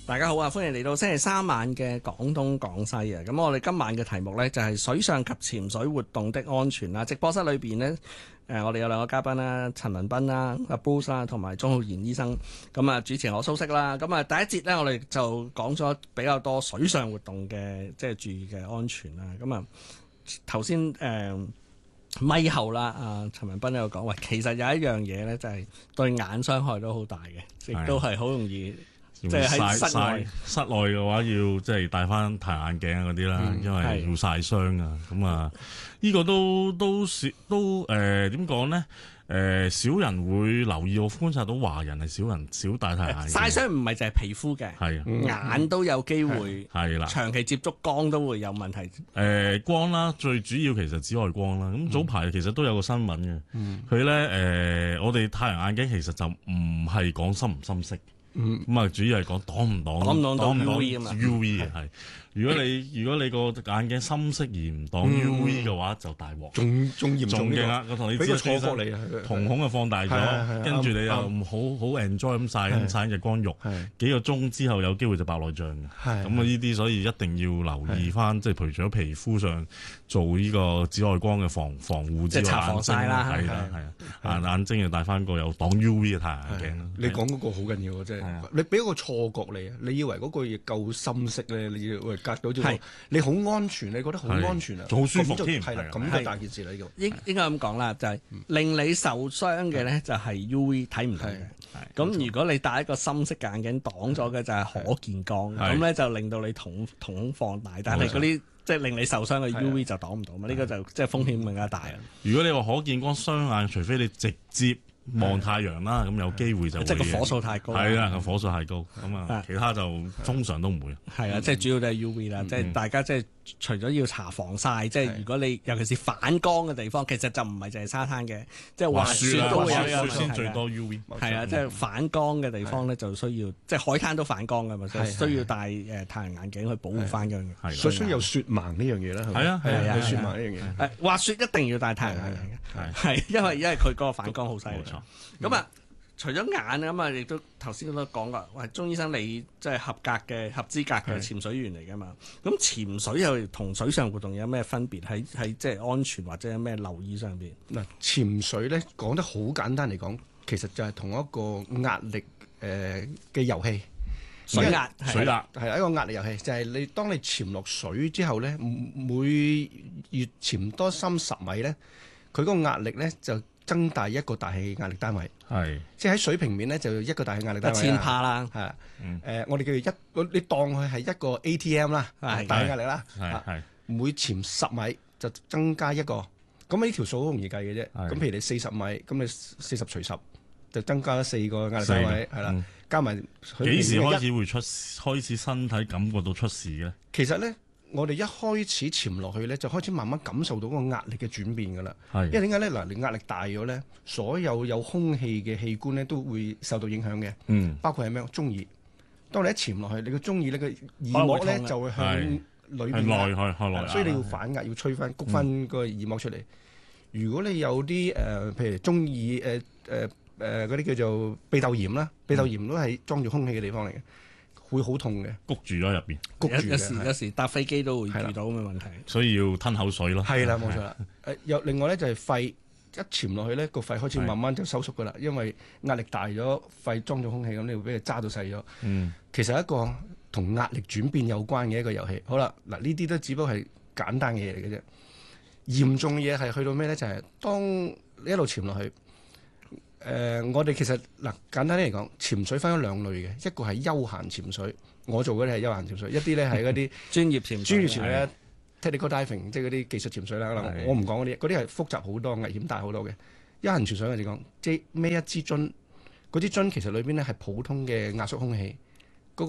大家好啊！歡迎嚟到星期三晚嘅廣東廣西啊！咁我哋今晚嘅題目呢，就係水上及潛水活動的安全啦。直播室裏邊呢，我哋有兩個嘉賓啦，陳文彬啦、阿 Bruce 啦，同埋鍾浩然醫生。咁啊，主持人我蘇軾啦。咁啊，第一節呢，我哋就講咗比較多水上活動嘅即係注意嘅安全啦。咁啊，頭先咪後啦，阿陳文彬喺度講，喂，其實有一樣嘢呢，就係對眼傷害都好大嘅，亦都係好容易。即係喺室內嘅話，要即係戴翻太陽眼鏡嗰啲啦，因為要曬傷啊。咁啊，呢個都點講咧？少人會留意，我觀察到華人係少戴太陽眼鏡。曬傷唔係淨係皮膚嘅，係眼都有機會係啦。長期接觸光都會有問題。光啦，最主要其實紫外光啦。咁早排其實都有個新聞嘅，佢咧我哋太陽眼鏡其實就唔係講深唔深色。咁啊，主要係講擋唔擋 UV 啊嘛，UV 嘅係。如果你個眼鏡深色而唔擋 UV 嘅話，就大鑊， 仲嚴重勁啦！我同你知，瞳孔啊放大咗，跟住你又好 enjoy 咁曬日光浴，幾個鐘之後有機會就白內障嘅。咁啊，呢啲所以一定要留意翻，即係除咗皮膚上做呢個紫外光嘅防護之外， 即係搽防曬啦， 係啊，眼睛要戴翻個有擋 UV 嘅太陽眼鏡。 你講嗰個好緊要啊，真係你俾一個錯覺你啊，你以為嗰個嘢夠深色咧，你以為隔到咗，你好安全，你覺得好安全啊， 好舒服添， 係啦，咁就大件事啦呢個。 應該咁講啦，就係令你受傷嘅咧，就係 UV 睇唔到嘅。咁如果你戴一個深色眼鏡擋咗嘅，就係可見光，咁咧就令到你瞳孔放大，但係嗰啲即係令你受傷嘅 UV 就擋唔到嘛。呢個就即係風險更加大啦。 如果你話可見光雙眼，除非你直接望太陽啦，咁有機會就會即係個火數太高。 係啦，個火數太高，咁啊，其他就通常都唔會。 係啊，即係主要都係 UV 啦，即係大家即係除咗要搽防曬，即係如果你尤其是反光嘅地方，其實就唔係淨係沙灘嘅，即係滑雪都會有先最多 UV。 係啊，即係反光嘅地方咧，就需要即係海灘都反光㗎嘛，就需要戴太陽眼鏡去保護翻嗰樣嘢。 所以有雪盲呢樣嘢啦， 係啊， 有雪盲呢樣嘢。 滑雪一定要戴太陽眼鏡嘅，係因為佢嗰個反光好犀利。咁啊，除咗眼咁啊，亦都頭先都講過，喂，鍾醫生你即係合資格嘅潛水員嚟㗎嘛？咁潛水又同水上活動有咩分別？喺即係安全或者有咩留意上邊？ 嗱，潛水咧講得好簡單嚟講，其實就係同一個壓力嘅遊戲。 水壓係一個壓力遊戲，就係當你潛落水之後咧，每越潛多深10米咧，佢嗰個壓力咧就增大一個大氣壓力單位，即係喺水平面咧就一個大氣壓力單位 1000帕啦， 我哋叫你當佢係一個 ATM 啦，大氣壓力啦，每潛10米就增加一個，咁呢條數好容易計嘅啫。咁譬如你40米，咁你40除10就增加咗4個壓力單位，係啦，加埋幾時開始會開始身體感覺到出事嘅？ 其實咧，我哋一開始潛落去咧，就開始慢慢感受到個壓力嘅轉變㗎啦。因為點解咧？嗱，你壓力大咗咧，所有空氣嘅器官咧都會受到影響嘅。包括係咩？中耳。當你一潛落去，你個中耳呢個耳膜咧就會向裏邊內，所以你要反壓，要吹翻、谷翻個耳膜出嚟。如果你有啲譬如中耳嗰啲叫做鼻竇炎啦，鼻竇炎都係裝住空氣嘅地方嚟嘅。會好痛嘅， 谷住咗入邊， 有時搭飛機都會遇到咁嘅問題， 所以要吞口水咯。 係啦，冇錯啦。另外咧就係肺一潛落去咧，個肺開始慢慢就收縮噶啦，因為壓力大咗，肺裝咗空氣咁，你會俾佢揸到細咗。其實一個同壓力轉變有關嘅一個遊戲。好啦，嗱呢啲都只不過係簡單嘅嘢嚟嘅啫。嚴重嘅嘢係去到咩咧？就係當你一路潛落去。我哋其實簡單啲嚟講，潛水分咗兩類嘅，一個係休閒潛水，我做嗰啲係休閒潛水，一啲咧係嗰啲專業潛水咧 technical diving， 即係嗰啲技術潛水啦。我唔講嗰啲係複雜好多，危險大好多嘅。休閒潛水我哋講，即係孭一支樽，嗰支樽其實裏邊咧係普通嘅壓縮空氣，嗰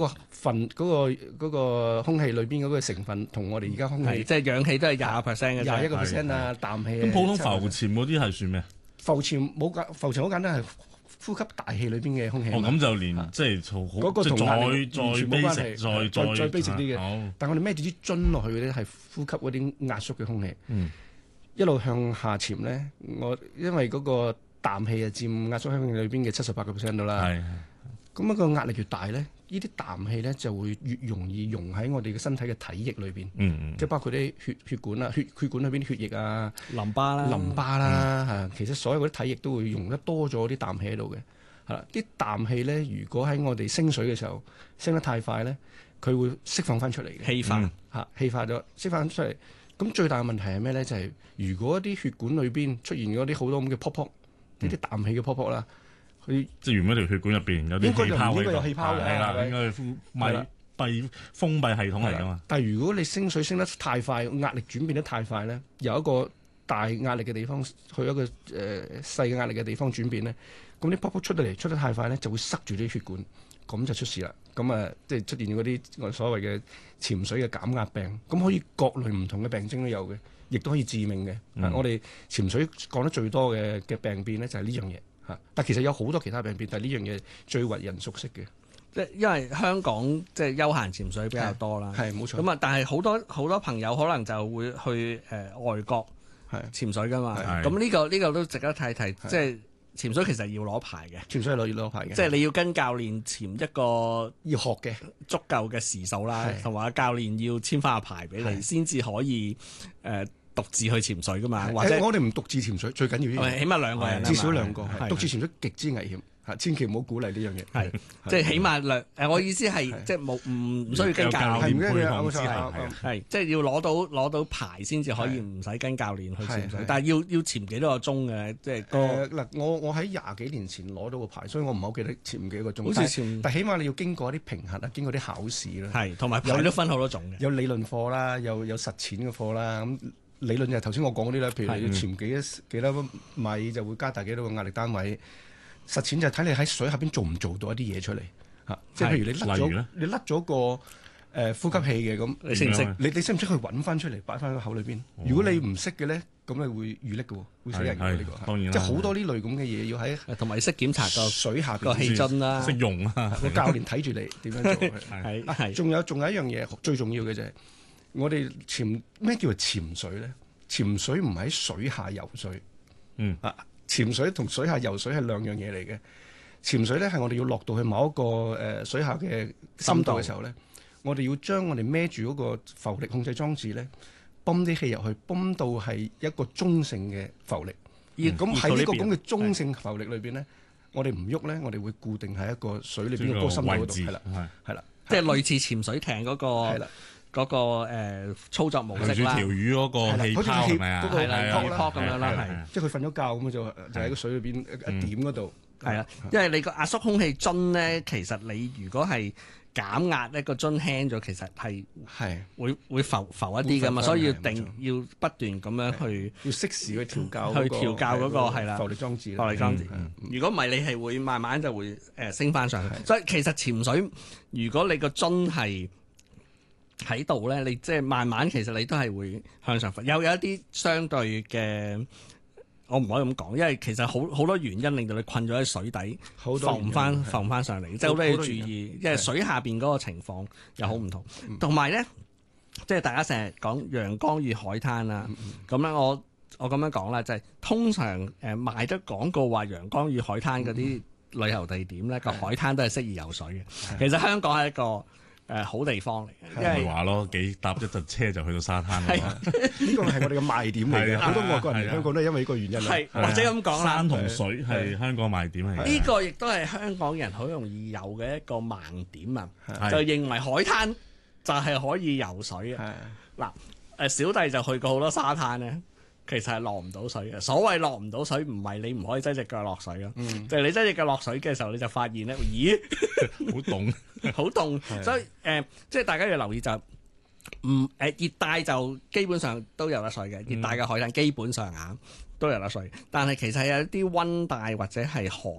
個空氣裏邊嗰個成分同我哋而家空氣即係氧氣都係20%嘅 ，21%啊，氮氣。 咁普通浮潛嗰啲係算咩？ 浮潛好簡單，係呼吸大氣裏邊嘅空氣。 咁就連即係嗰個同壓力完全冇關係，再 basic 啲嘅。但係我哋孭住支樽落去咧，係呼吸嗰啲壓縮嘅空氣。一路向下潛咧，因為嗰個氮氣係佔壓縮空氣裏邊嘅78%到啦。咁一個壓力越大咧， 呢啲氮氣咧就會越容易溶喺我哋嘅身體嘅體液裏邊，即係包括啲血管啦、血管裏邊啲血液啊、 淋巴啦， 嚇，其實所有嗰啲體液都會溶得多咗啲氮氣喺度嘅。係啦，啲氮氣咧，如果喺我哋升水嘅時候升得太快咧，佢會釋放翻出嚟嘅，氣化咗釋放出嚟。咁最大嘅問題係咩咧？就係如果啲血管裏邊出現嗰啲好多咁嘅泡泡，呢啲氮氣嘅泡泡啦，佢即係原本條血管入邊有啲氣泡， 應該有氣泡嘅， 係啦，應該係封閉系統嚟㗎嘛。 但係如果你升水升得太快，壓力轉變得太快咧，由一個大壓力嘅地方去一個細嘅壓力嘅地方轉變咧，咁啲泡泡出得太快咧，就會塞住啲血管，咁就出事啦。咁啊，即係出現嗰啲我所謂嘅潛水嘅減壓病，咁可以各類唔同嘅病徵都有嘅，亦都可以致命嘅。我哋潛水講得最多嘅病變咧，就係呢樣嘢嚇。但其實有好多其他病變，但係呢樣嘢最為人熟悉嘅。 即係因為香港即係休閒潛水比較多啦， 係冇錯。 咁啊，但係好多朋友可能就會去外國潛水㗎嘛。咁呢個都值得睇睇，即係。潛水其實要攞牌嘅， 潛水係要攞牌嘅， 即係你要跟教練潛一個要學嘅足夠嘅時數啦，同埋教練要簽翻個牌俾你，先至可以獨自去潛水噶嘛。或者我哋唔獨自潛水，最緊要呢樣， 起碼兩個人， 至少兩個。獨自潛水極之危險。千祈唔好鼓勵呢樣嘢。 係，即係起碼我意思係，即係唔需要跟教練配合之下， 係即係要攞到牌先至可以唔使跟教練去潛水。但係要潛幾多個鐘嘅？即係嗱，我喺20幾年前攞到個牌，所以我唔係好記得潛幾個鐘。 好似潛， 但起碼你要經過一啲評核啊，經過啲考試啦。 係，同埋牌都分好多種嘅。 有理論課啦，有實踐嘅課啦。咁理論就係頭先我講嗰啲啦，譬如你要潛幾多米就會加大幾多個壓力單位。實踐就係睇你喺水下邊做唔做到一啲嘢出嚟嚇，即係譬如你甩咗個呼吸器嘅咁， 你識唔識？ 你識唔識去揾翻出嚟擺翻喺個口裏邊？如果你唔識嘅咧，咁你會遇溺嘅喎，會死人嘅呢個。當然，即係好多呢類咁嘅嘢要喺同埋識檢查個水下個氣樽啦， 識用啊， 個教練睇住你點樣做。係仲有一樣嘢最重要嘅就係我哋咩叫做潛水咧？潛水唔喺水下游水，潛水同水下游水係兩樣嘢嚟嘅。潛水咧係我哋要落到去某一個水下嘅深度嘅時候咧，我哋要將我哋孭住嗰個浮力控制裝置咧，泵啲氣入去，泵到係一個中性嘅浮力。咁喺呢個咁嘅中性浮力裏邊咧，我哋唔喐咧，我哋會固定喺一個水裏邊嘅高深度嗰度。係啦， 即係類似潛水艇嗰個操作模式啦， 條魚嗰個氣泡係咪啊？ 係啦，氣泡咁樣啦，係。 即係佢瞓咗覺咁就喺個水裏邊一點嗰度。 係啊，因為你個壓縮空氣樽咧，其實你如果係減壓咧，個樽輕咗，其實係會浮一啲噶嘛，所以要不斷咁樣去要適時去調校嗰個係啦浮力裝置。 如果唔係，你係會慢慢就會升翻上去。所以其實潛水，如果你個樽係喺度咧，你即係慢慢，其實你都係會向上浮。有一啲相對嘅，我唔可以咁講，因為其實好多原因令到你困咗喺水底，浮唔翻上嚟，即係好多嘢要注意。因為水下邊嗰個情況又好唔同，同埋咧，即係大家成日講陽光與海灘啦。咁咧，我咁樣講啦，就係通常賣得廣告話陽光與海灘嗰啲旅遊地點咧，個海灘都係適宜游水嘅。其實香港係一個好地方嚟嘅，因為話咯，搭一陣車就去到沙灘啦。 呢個係我哋嘅賣點嚟嘅，好多外國人嚟香港都係因為呢個原因。 係或者咁講啦， 山同水係香港賣點嚟嘅。 呢個亦都係香港人好容易有嘅一個盲點啊！就認為海灘就係可以游水嘅。嗱，小弟就去過好多沙灘咧，其實係落唔到水嘅。所謂落唔到水，唔係你唔可以擠隻腳落水咯，就係你擠隻腳落水嘅時候，你就發現咧，咦， 好凍。 好凍，所以即係大家要留意就熱帶就基本上都有得水嘅，熱帶嘅海灘基本上都有得水，但係其實有啲溫帶或者係寒